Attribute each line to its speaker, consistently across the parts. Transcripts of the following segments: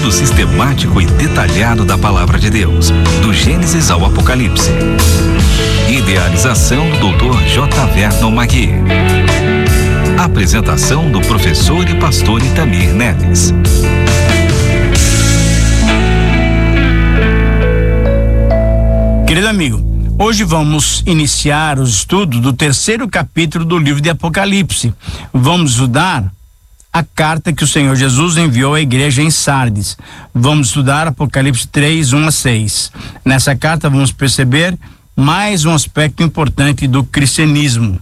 Speaker 1: estudo sistemático e detalhado da Palavra de Deus, do Gênesis ao Apocalipse. Idealização do Dr. J. Vernon Magui. Apresentação do professor e pastor Itamir Neves.
Speaker 2: Querido amigo, hoje vamos iniciar o estudo do 3º capítulo do livro de Apocalipse. Vamos estudar a carta que o Senhor Jesus enviou à igreja em Sardes. Vamos estudar Apocalipse 3, 1 a 6. Nessa carta vamos perceber mais um aspecto importante do cristianismo.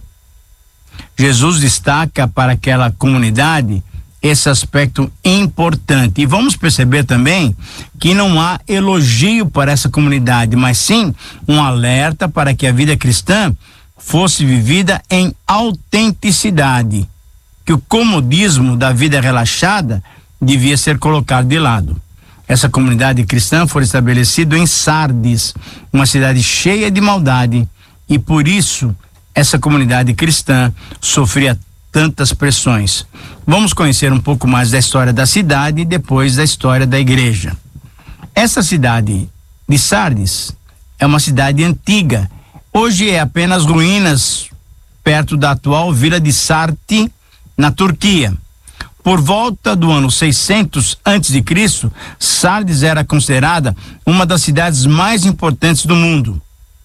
Speaker 2: Jesus destaca para aquela comunidade esse aspecto importante. E vamos perceber também que não há elogio para essa comunidade, mas sim um alerta para que a vida cristã fosse vivida em autenticidade, que o comodismo da vida relaxada devia ser colocado de lado. Essa comunidade cristã foi estabelecida em Sardes, uma cidade cheia de maldade, e por isso essa comunidade cristã sofria tantas pressões. Vamos conhecer um pouco mais da história da cidade e depois da história da igreja. Essa cidade de Sardes é uma cidade antiga. Hoje é apenas ruínas perto da atual vila de Sarti, na Turquia. Por volta do ano 600 a.C., Sardes era considerada uma das cidades mais importantes do mundo.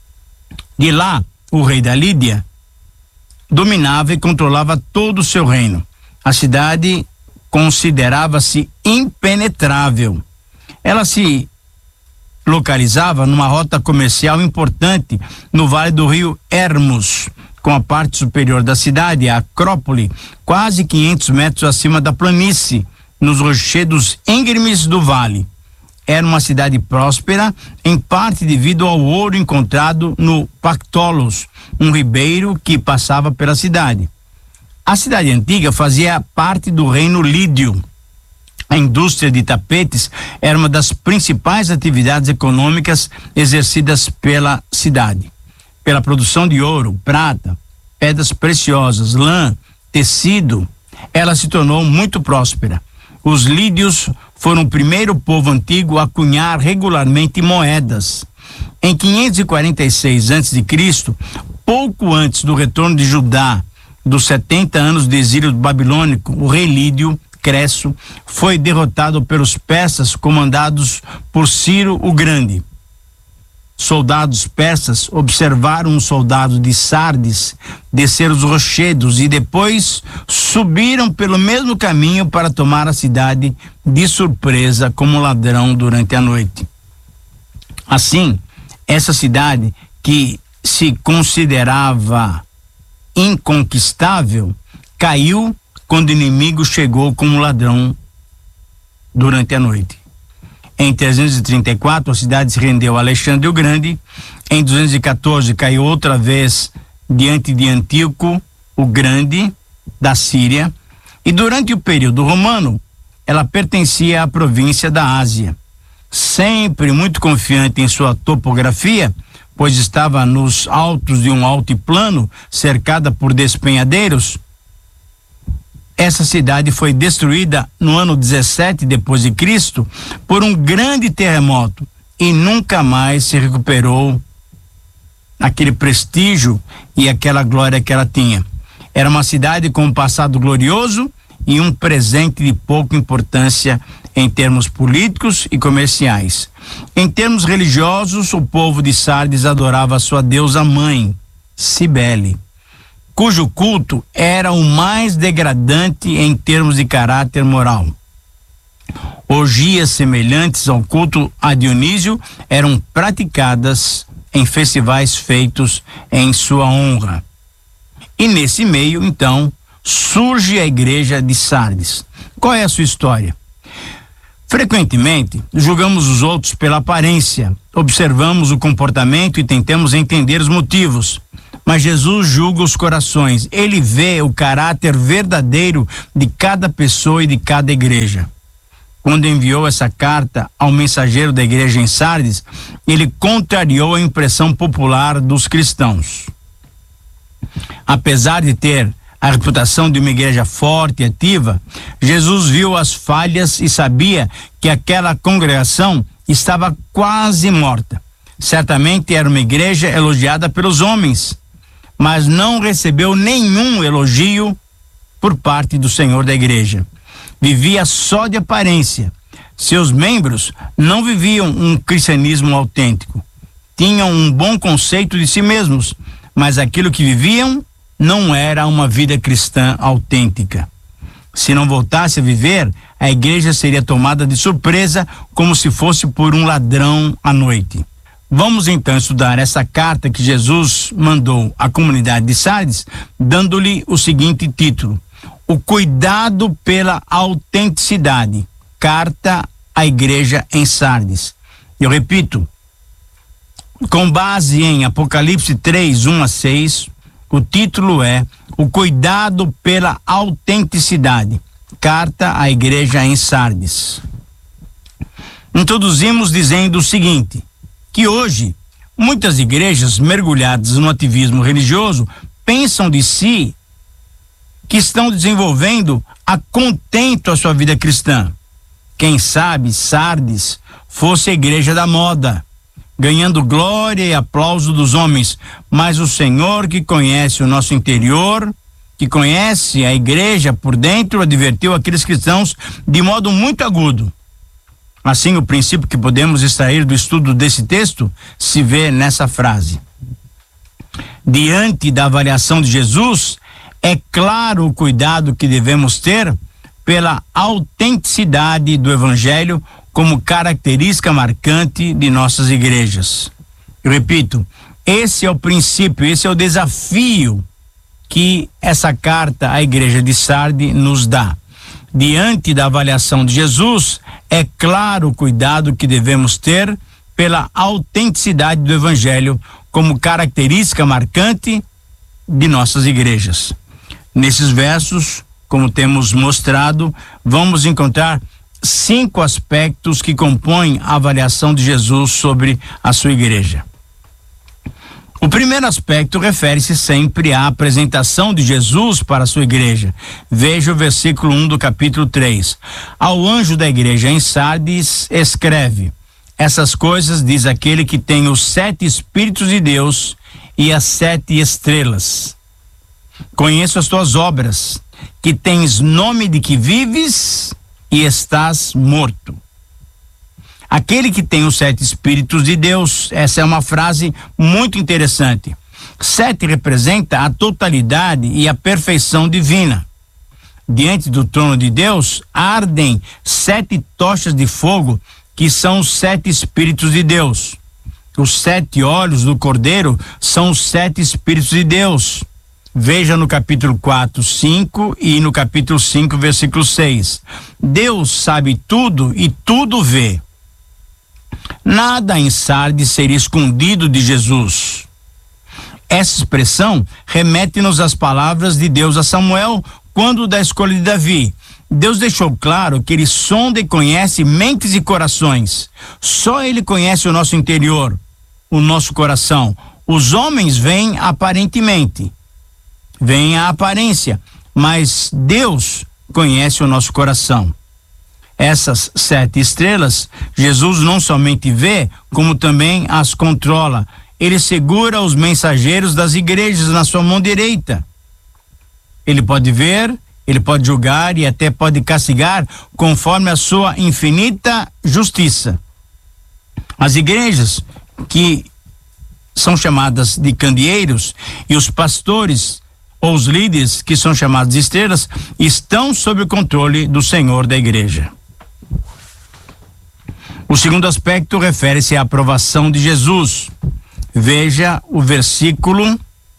Speaker 2: De lá, o rei da Lídia dominava e controlava todo o seu reino. A cidade considerava-se impenetrável. Ela se localizava numa rota comercial importante no vale do rio Hermus, com a parte superior da cidade, a Acrópole, quase 500 metros acima da planície, nos rochedos íngremes do vale. Era uma cidade próspera, em parte devido ao ouro encontrado no Pactolos, um ribeiro que passava pela cidade. A cidade antiga fazia parte do reino lídio. A indústria de tapetes era uma das principais atividades econômicas exercidas pela cidade. Pela produção de ouro, prata, pedras preciosas, lã, tecido, ela se tornou muito próspera. Os lídios foram o primeiro povo antigo a cunhar regularmente moedas. Em 546 a.C., pouco antes do retorno de Judá dos 70 anos de exílio babilônico, o rei Lídio, Cresso, foi derrotado pelos persas comandados por Ciro o Grande. Soldados persas observaram um soldado de Sardes descer os rochedos e depois subiram pelo mesmo caminho para tomar a cidade de surpresa como ladrão durante a noite. Assim, essa cidade que se considerava inconquistável caiu quando o inimigo chegou como ladrão durante a noite. Em 334, a cidade se rendeu a Alexandre o Grande. Em 214, caiu outra vez diante de Antíoco o Grande, da Síria. E durante o período romano, ela pertencia à província da Ásia. Sempre muito confiante em sua topografia, pois estava nos altos de um altiplano, cercada por despenhadeiros, essa cidade foi destruída no ano 17 depois de Cristo por um grande terremoto e nunca mais se recuperou aquele prestígio e aquela glória que ela tinha. Era uma cidade com um passado glorioso e um presente de pouca importância em termos políticos e comerciais. Em termos religiosos, o povo de Sardes adorava a sua deusa mãe, Cibele, cujo culto era o mais degradante em termos de caráter moral. Orgias semelhantes ao culto a Dionísio eram praticadas em festivais feitos em sua honra. E nesse meio, então, surge a igreja de Sardes. Qual é a sua história? Frequentemente, julgamos os outros pela aparência, observamos o comportamento e tentamos entender os motivos. Mas Jesus julga os corações. Ele vê o caráter verdadeiro de cada pessoa e de cada igreja. Quando enviou essa carta ao mensageiro da igreja em Sardes, ele contrariou a impressão popular dos cristãos. Apesar de ter a reputação de uma igreja forte e ativa, Jesus viu as falhas e sabia que aquela congregação estava quase morta. Certamente era uma igreja elogiada pelos homens, mas não recebeu nenhum elogio por parte do Senhor da igreja. Vivia só de aparência. Seus membros não viviam um cristianismo autêntico. Tinham um bom conceito de si mesmos, mas aquilo que viviam não era uma vida cristã autêntica. Se não voltasse a viver, a igreja seria tomada de surpresa, como se fosse por um ladrão à noite. Vamos então estudar essa carta que Jesus mandou à comunidade de Sardes, dando-lhe o seguinte título: O cuidado pela autenticidade. Carta à igreja em Sardes. Eu repito, com base em Apocalipse 3, 1-6, o título é O cuidado pela autenticidade. Carta à igreja em Sardes. Introduzimos dizendo o seguinte, que hoje muitas igrejas mergulhadas no ativismo religioso pensam de si que estão desenvolvendo a contento a sua vida cristã. Quem sabe Sardes fosse a igreja da moda, ganhando glória e aplauso dos homens, mas o Senhor, que conhece o nosso interior, que conhece a igreja por dentro, advertiu aqueles cristãos de modo muito agudo. Assim, o princípio que podemos extrair do estudo desse texto se vê nessa frase. Diante da avaliação de Jesus, é claro o cuidado que devemos ter pela autenticidade do Evangelho como característica marcante de nossas igrejas. Eu repito, esse é o princípio, esse é o desafio que essa carta à igreja de Sardes nos dá. Diante da avaliação de Jesus, é claro o cuidado que devemos ter pela autenticidade do Evangelho como característica marcante de nossas igrejas. Nesses versos, como temos mostrado, vamos encontrar 5 aspectos que compõem a avaliação de Jesus sobre a sua igreja. O primeiro aspecto refere-se sempre à apresentação de Jesus para a sua igreja. Veja o versículo 1 do capítulo 3. Ao anjo da igreja em Sardes escreve: essas coisas diz aquele que tem os 7 Espíritos de Deus e as 7 estrelas. Conheço as tuas obras, que tens nome de que vives e estás morto. Aquele que tem os 7 Espíritos de Deus, essa é uma frase muito interessante. 7 representa a totalidade e a perfeição divina. Diante do trono de Deus, ardem 7 tochas de fogo, que são os 7 Espíritos de Deus. Os 7 olhos do Cordeiro são os 7 Espíritos de Deus. Veja no capítulo 4, 5 e no capítulo 5, versículo 6. Deus sabe tudo e tudo vê. Nada em Sardes seria escondido de Jesus. Essa expressão remete-nos às palavras de Deus a Samuel quando da escolha de Davi. Deus deixou claro que ele sonda e conhece mentes e corações. Só ele conhece o nosso interior, o nosso coração. Os homens veem aparentemente, veem a aparência, mas Deus conhece o nosso coração. Essas 7 estrelas, Jesus não somente vê, como também as controla. Ele segura os mensageiros das igrejas na sua mão direita. Ele pode ver, ele pode julgar e até pode castigar conforme a sua infinita justiça. As igrejas que são chamadas de candeeiros e os pastores ou os líderes que são chamados de estrelas estão sob o controle do Senhor da igreja. O segundo aspecto refere-se à aprovação de Jesus. Veja o versículo.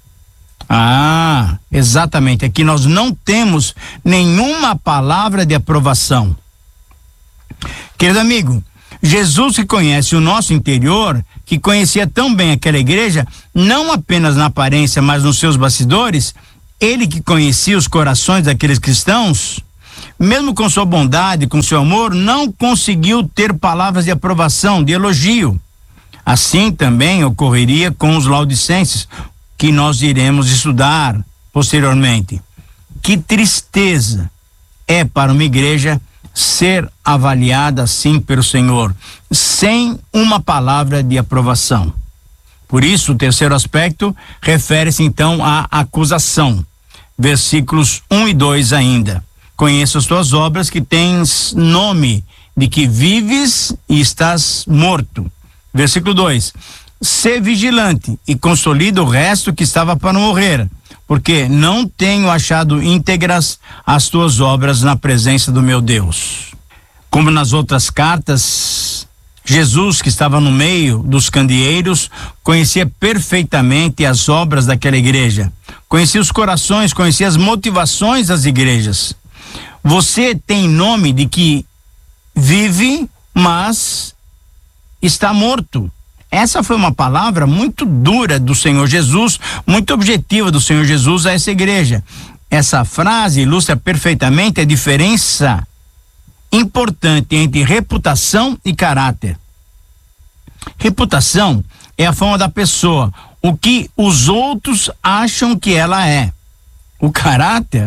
Speaker 2: Exatamente. Aqui nós não temos nenhuma palavra de aprovação. Querido amigo, Jesus, que conhece o nosso interior, que conhecia tão bem aquela igreja, não apenas na aparência, mas nos seus bastidores, ele que conhecia os corações daqueles cristãos, mesmo com sua bondade, com seu amor, não conseguiu ter palavras de aprovação, de elogio. Assim também ocorreria com os laodicenses, que nós iremos estudar posteriormente. que tristeza é para uma igreja ser avaliada assim pelo Senhor, sem uma palavra de aprovação. Por isso, o terceiro aspecto refere-se então à acusação. Versículos 1 e 2 ainda. Conheço as tuas obras, que tens nome de que vives e estás morto. Versículo 2. Sê vigilante e consolida o resto que estava para morrer, porque não tenho achado íntegras as tuas obras na presença do meu Deus. Como nas outras cartas, Jesus, que estava no meio dos candeeiros, conhecia perfeitamente as obras daquela igreja, conhecia os corações, conhecia as motivações das igrejas. Você tem nome de que vive, mas está morto. Essa foi uma palavra muito dura do Senhor Jesus, muito objetiva do Senhor Jesus a essa igreja. Essa frase ilustra perfeitamente a diferença importante entre reputação e caráter. Reputação é a fama da pessoa, o que os outros acham que ela é. O caráter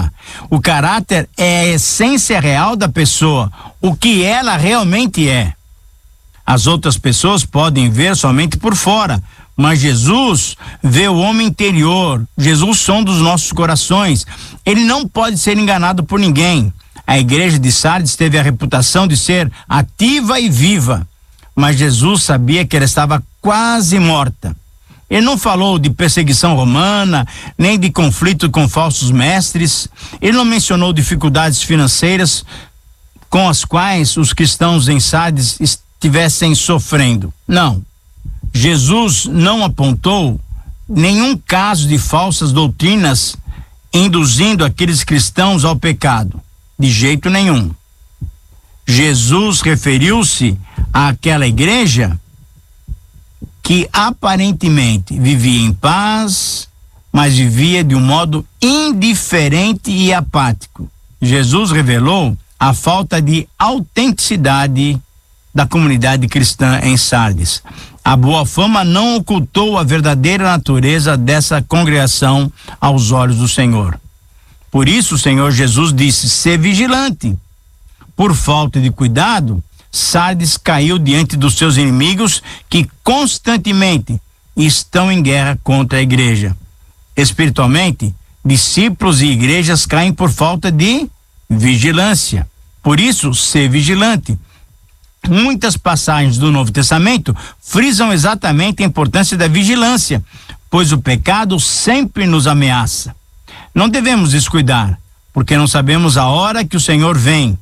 Speaker 2: é a essência real da pessoa, o que ela realmente é. As outras pessoas podem ver somente por fora, mas Jesus vê o homem interior. Jesus sonda os nossos corações. Ele não pode ser enganado por ninguém. A igreja de Sardes teve a reputação de ser ativa e viva, mas Jesus sabia que ela estava quase morta. Ele não falou de perseguição romana, nem de conflito com falsos mestres. Ele não mencionou dificuldades financeiras com as quais os cristãos em Sardes estivessem sofrendo. Não. Jesus não apontou nenhum caso de falsas doutrinas induzindo aqueles cristãos ao pecado. De jeito nenhum. Jesus referiu-se àquela igreja que aparentemente vivia em paz, mas vivia de um modo indiferente e apático. Jesus revelou a falta de autenticidade da comunidade cristã em Sardes. A boa fama não ocultou a verdadeira natureza dessa congregação aos olhos do Senhor. Por isso o Senhor Jesus disse: "Sê vigilante". Por falta de cuidado, Sardes caiu diante dos seus inimigos, que constantemente estão em guerra contra a igreja. Espiritualmente, discípulos e igrejas caem por falta de vigilância. Por isso, ser vigilante. Muitas passagens do Novo Testamento frisam exatamente a importância da vigilância, pois o pecado sempre nos ameaça. Não devemos descuidar, porque não sabemos a hora que o Senhor vem.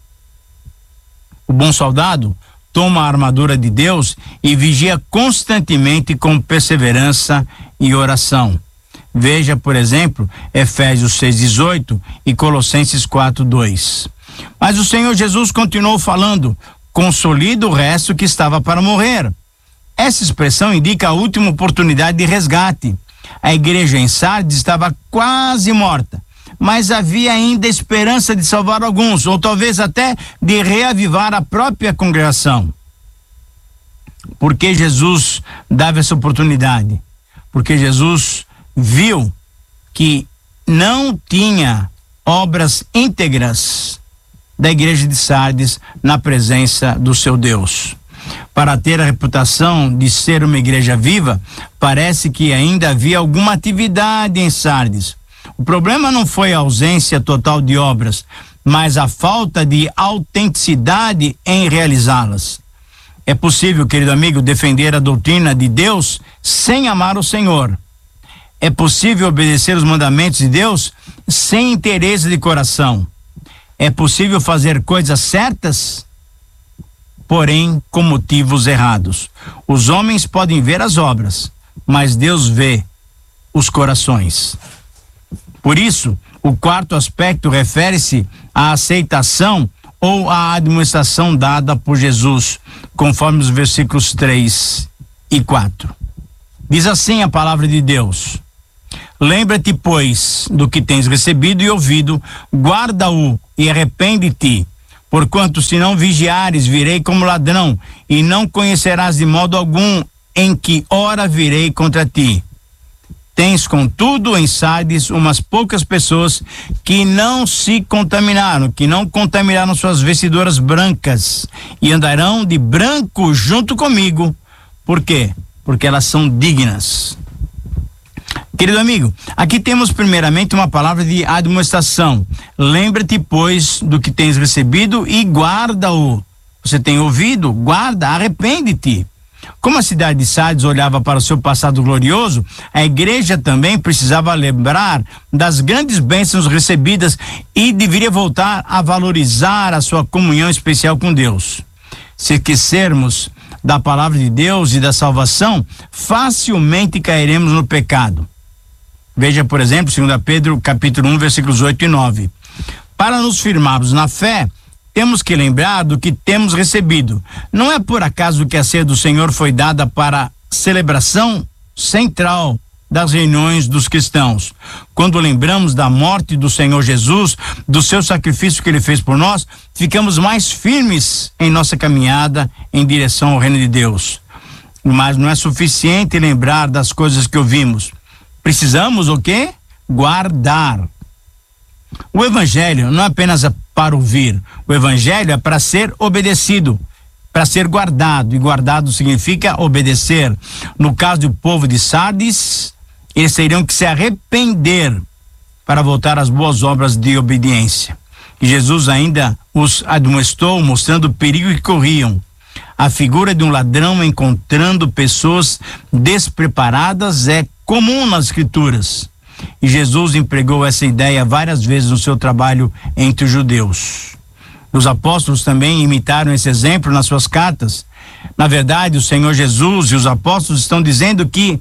Speaker 2: O bom soldado toma a armadura de Deus e vigia constantemente com perseverança e oração. Veja, por exemplo, Efésios 6:18 e Colossenses 4:2. Mas o Senhor Jesus continuou falando: "Consolida o resto que estava para morrer". Essa expressão indica a última oportunidade de resgate. A igreja em Sardes estava quase morta, mas havia ainda esperança de salvar alguns, ou talvez até de reavivar a própria congregação. Por que Jesus dava essa oportunidade? Porque Jesus viu que não tinha obras íntegras da igreja de Sardes na presença do seu Deus. Para ter a reputação de ser uma igreja viva, parece que ainda havia alguma atividade em Sardes. O problema não foi a ausência total de obras, mas a falta de autenticidade em realizá-las. É possível, querido amigo, defender a doutrina de Deus sem amar o Senhor. É possível obedecer os mandamentos de Deus sem interesse de coração. É possível fazer coisas certas, porém com motivos errados. Os homens podem ver as obras, mas Deus vê os corações. Por isso, o quarto aspecto refere-se à aceitação ou à administração dada por Jesus, conforme os versículos 3 e 4. Diz assim a palavra de Deus: "Lembra-te, pois, do que tens recebido e ouvido, guarda-o e arrepende-te. Porquanto, se não vigiares, virei como ladrão, e não conhecerás de modo algum em que hora virei contra ti. Tens, contudo, em Sardes umas poucas pessoas que não se contaminaram, que não contaminaram suas vestiduras brancas e andarão de branco junto comigo. Por quê? Porque elas são dignas. Querido amigo, aqui temos primeiramente uma palavra de admoestação. Lembra-te, pois, do que tens recebido e guarda-o. Você tem ouvido? Guarda, arrepende-te. Como a cidade de Sardes olhava para o seu passado glorioso, a igreja também precisava lembrar das grandes bênçãos recebidas e deveria voltar a valorizar a sua comunhão especial com Deus. Se esquecermos da palavra de Deus e da salvação, facilmente cairemos no pecado. Veja, por exemplo, 2 Pedro, capítulo 1, versículos 8 e 9. Para nos firmarmos na fé, temos que lembrar do que temos recebido. Não é por acaso que a ceia do Senhor foi dada para celebração central das reuniões dos cristãos. Quando lembramos da morte do Senhor Jesus, do seu sacrifício que ele fez por nós, ficamos mais firmes em nossa caminhada em direção ao reino de Deus. Mas não é suficiente lembrar das coisas que ouvimos. Precisamos o quê? Guardar. O evangelho não é apenas para ouvir. O evangelho é para ser obedecido, para ser guardado. E guardado significa obedecer. No caso do povo de Sardes, eles teriam que se arrepender para voltar às boas obras de obediência. E Jesus ainda os admoestou, mostrando o perigo que corriam. A figura de um ladrão encontrando pessoas despreparadas é comum nas Escrituras. E Jesus empregou essa ideia várias vezes no seu trabalho entre os judeus. Os apóstolos também imitaram esse exemplo nas suas cartas. Na verdade, o Senhor Jesus e os apóstolos estão dizendo que,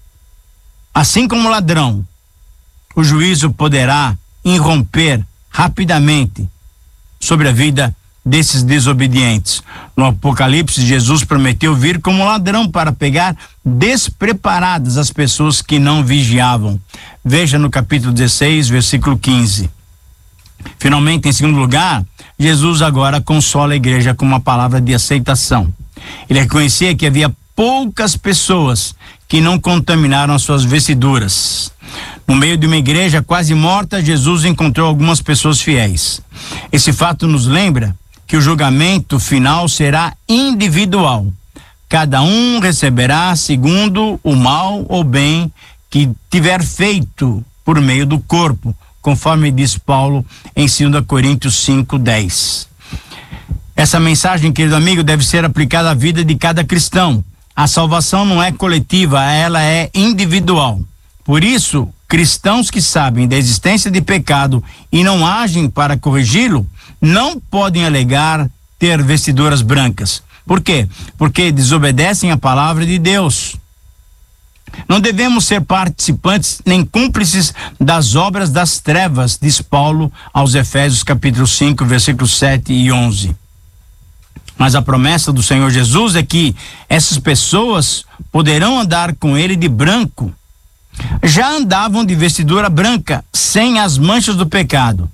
Speaker 2: assim como o ladrão, o juízo poderá irromper rapidamente sobre a vida desses desobedientes. No Apocalipse, Jesus prometeu vir como ladrão para pegar despreparadas as pessoas que não vigiavam. Veja no capítulo 16, versículo 15. Finalmente, em segundo lugar, Jesus agora consola a igreja com uma palavra de aceitação. Ele reconhecia que havia poucas pessoas que não contaminaram as suas vestiduras. No meio de uma igreja quase morta, Jesus encontrou algumas pessoas fiéis. Esse fato nos lembra que o julgamento final será individual. Cada um receberá segundo o mal ou bem que tiver feito por meio do corpo, conforme diz Paulo em 2 Coríntios 5:10. Essa mensagem, querido amigo, deve ser aplicada à vida de cada cristão. A salvação não é coletiva, ela é individual. Por isso, cristãos que sabem da existência de pecado e não agem para corrigi-lo, não podem alegar ter vestiduras brancas. Por quê? Porque desobedecem a palavra de Deus. Não devemos ser participantes nem cúmplices das obras das trevas, diz Paulo aos Efésios capítulo 5, versículos 7 e 11. Mas a promessa do Senhor Jesus é que essas pessoas poderão andar com ele de branco. Já andavam de vestidura branca, sem as manchas do pecado.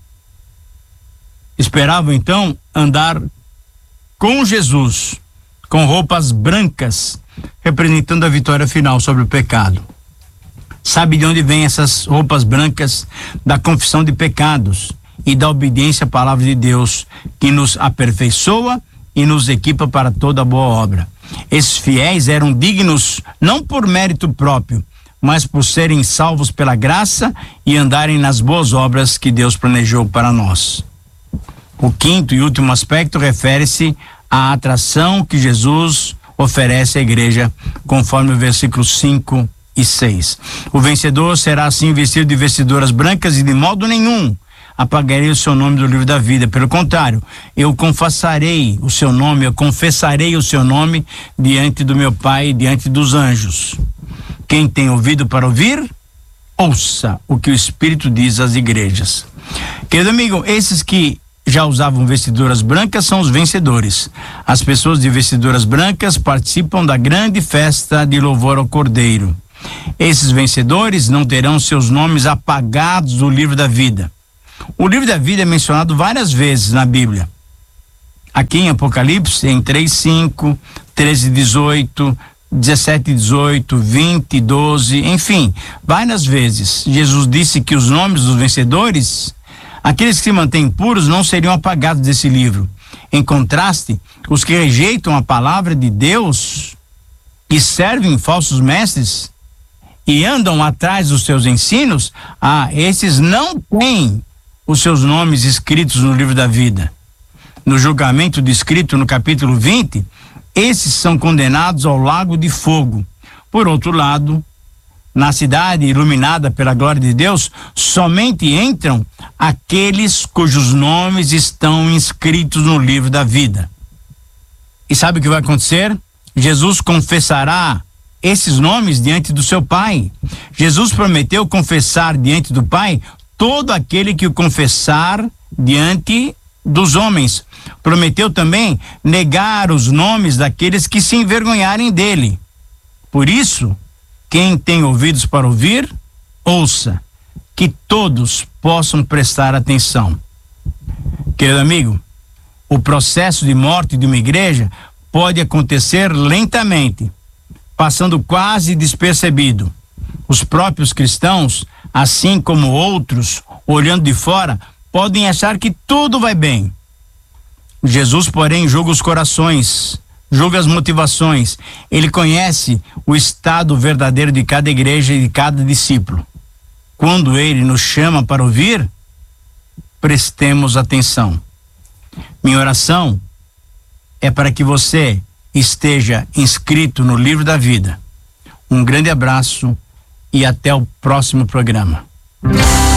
Speaker 2: Esperavam então andar com Jesus, com roupas brancas, representando a vitória final sobre o pecado. Sabe de onde vêm essas roupas brancas? Da confissão de pecados e da obediência à palavra de Deus, que nos aperfeiçoa e nos equipa para toda boa obra. Esses fiéis eram dignos não por mérito próprio, mas por serem salvos pela graça e andarem nas boas obras que Deus planejou para nós. O quinto e último aspecto refere-se à atração que Jesus oferece à igreja, conforme o versículo 5 e 6. O vencedor será assim vestido de vestiduras brancas e de modo nenhum apagarei o seu nome do livro da vida. Pelo contrário, eu confessarei o seu nome, eu confessarei o seu nome diante do meu Pai e diante dos anjos. Quem tem ouvido para ouvir, ouça o que o Espírito diz às igrejas. Querido amigo, esses que já usavam vestiduras brancas são os vencedores. As pessoas de vestiduras brancas participam da grande festa de louvor ao Cordeiro. Esses vencedores não terão seus nomes apagados do livro da vida. O livro da vida é mencionado várias vezes na Bíblia. Aqui em Apocalipse, em 3:5, 13:18, 17, 18, 20, 12, enfim, várias vezes. Jesus disse que os nomes dos vencedores, aqueles que se mantêm puros, não seriam apagados desse livro. Em contraste, os que rejeitam a palavra de Deus e servem falsos mestres e andam atrás dos seus ensinos, esses não têm os seus nomes escritos no livro da vida. No julgamento descrito no capítulo 20, esses são condenados ao lago de fogo. Por outro lado, na cidade iluminada pela glória de Deus, somente entram aqueles cujos nomes estão inscritos no livro da vida. E sabe o que vai acontecer? Jesus confessará esses nomes diante do seu Pai. Jesus prometeu confessar diante do Pai todo aquele que o confessar diante dos homens. Prometeu também negar os nomes daqueles que se envergonharem dele. Por isso, quem tem ouvidos para ouvir, ouça, que todos possam prestar atenção. Querido amigo, o processo de morte de uma igreja pode acontecer lentamente, passando quase despercebido. Os próprios cristãos, assim como outros, olhando de fora, podem achar que tudo vai bem. Jesus, porém, julga os corações, julga as motivações. Ele conhece o estado verdadeiro de cada igreja e de cada discípulo. Quando ele nos chama para ouvir, prestemos atenção. Minha oração é para que você esteja inscrito no livro da vida. Um grande abraço e até o próximo programa.